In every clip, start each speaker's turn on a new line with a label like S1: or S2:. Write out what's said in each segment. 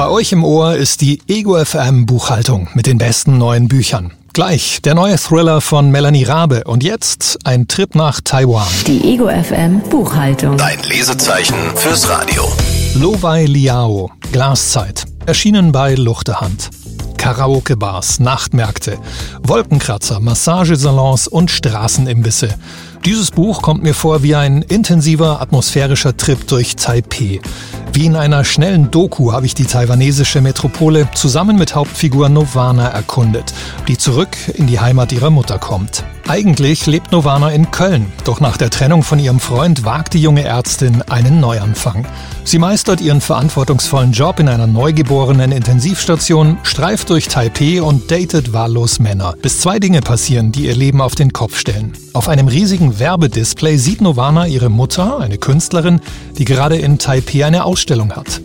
S1: Bei euch im Ohr ist die Ego FM Buchhaltung mit den besten neuen Büchern. Gleich der neue Thriller von Melanie Rabe und jetzt ein Trip nach Taiwan.
S2: Die Ego FM Buchhaltung.
S3: Dein Lesezeichen fürs Radio.
S1: Lo Wai Liao, Glaszeit, erschienen bei Luchterhand. Karaoke-Bars, Nachtmärkte, Wolkenkratzer, Massagesalons und Straßenimbisse. Dieses Buch kommt mir vor wie ein intensiver, atmosphärischer Trip durch Taipeh. Wie in einer schnellen Doku habe ich die taiwanesische Metropole zusammen mit Hauptfigur Novana erkundet, die zurück in die Heimat ihrer Mutter kommt. Eigentlich lebt Novana in Köln, doch nach der Trennung von ihrem Freund wagt die junge Ärztin einen Neuanfang. Sie meistert ihren verantwortungsvollen Job in einer neugeborenen Intensivstation, streift durch Taipeh und datet wahllos Männer, bis zwei Dinge passieren, die ihr Leben auf den Kopf stellen. Auf einem riesigen Werbedisplay sieht Novana ihre Mutter, eine Künstlerin, die gerade in Taipeh eine Ausstellung hat.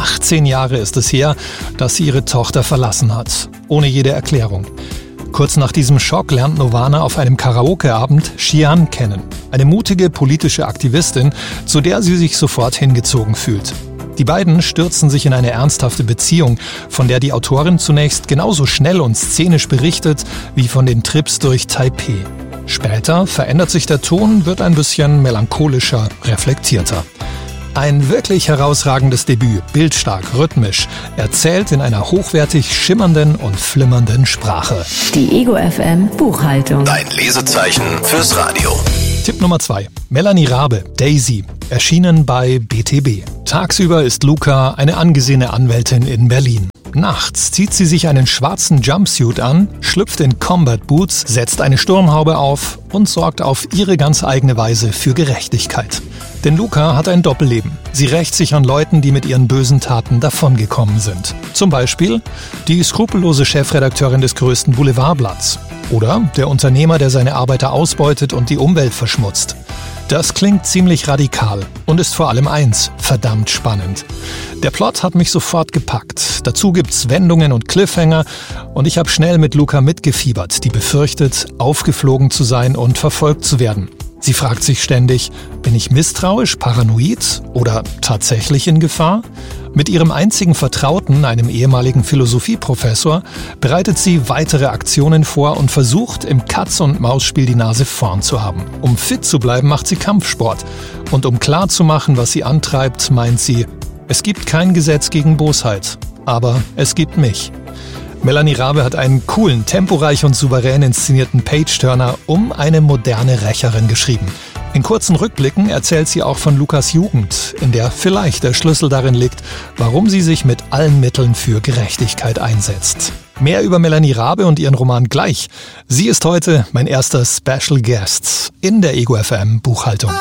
S1: 18 Jahre ist es her, dass sie ihre Tochter verlassen hat, ohne jede Erklärung. Kurz nach diesem Schock lernt Novana auf einem Karaoke-Abend Xian kennen, eine mutige politische Aktivistin, zu der sie sich sofort hingezogen fühlt. Die beiden stürzen sich in eine ernsthafte Beziehung, von der die Autorin zunächst genauso schnell und szenisch berichtet wie von den Trips durch Taipeh. Später verändert sich der Ton, wird ein bisschen melancholischer, reflektierter. Ein wirklich herausragendes Debüt, bildstark, rhythmisch, erzählt in einer hochwertig schimmernden und flimmernden Sprache.
S2: Die Ego FM Buchhaltung.
S3: Dein Lesezeichen fürs Radio.
S1: Tipp Nummer 2. Melanie Rabe, Daisy, erschienen bei BTB. Tagsüber ist Luca eine angesehene Anwältin in Berlin. Nachts zieht sie sich einen schwarzen Jumpsuit an, schlüpft in Combat Boots, setzt eine Sturmhaube auf und sorgt auf ihre ganz eigene Weise für Gerechtigkeit. Denn Luca hat ein Doppelleben. Sie rächt sich an Leuten, die mit ihren bösen Taten davongekommen sind. Zum Beispiel die skrupellose Chefredakteurin des größten Boulevardblatts. Oder der Unternehmer, der seine Arbeiter ausbeutet und die Umwelt verschmutzt. Das klingt ziemlich radikal und ist vor allem eins, verdammt spannend. Der Plot hat mich sofort gepackt. Dazu gibt's Wendungen und Cliffhanger und ich habe schnell mit Luca mitgefiebert, die befürchtet, aufgeflogen zu sein und verfolgt zu werden. Sie fragt sich ständig, bin ich misstrauisch, paranoid oder tatsächlich in Gefahr? Mit ihrem einzigen Vertrauten, einem ehemaligen Philosophieprofessor, bereitet sie weitere Aktionen vor und versucht, im Katz-und-Maus-Spiel die Nase vorn zu haben. Um fit zu bleiben, macht sie Kampfsport. Und um klarzumachen, was sie antreibt, meint sie, es gibt kein Gesetz gegen Bosheit, aber es gibt mich. Melanie Rabe hat einen coolen, temporeich und souverän inszenierten Page-Turner um eine moderne Rächerin geschrieben. In kurzen Rückblicken erzählt sie auch von Lukas Jugend, in der vielleicht der Schlüssel darin liegt, warum sie sich mit allen Mitteln für Gerechtigkeit einsetzt. Mehr über Melanie Rabe und ihren Roman gleich. Sie ist heute mein erster Special Guest in der Ego FM Buchhaltung.